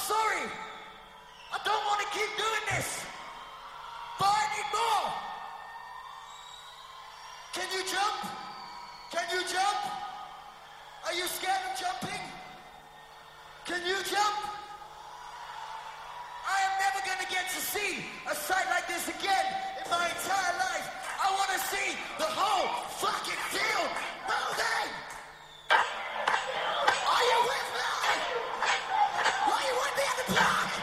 sorry. I don't want to keep doing this. But I need more. Can you jump? Can you jump? Are you scared of jumping? Can you jump? I am never going to get to see a sight like this again in my entire life. I want to see the whole fucking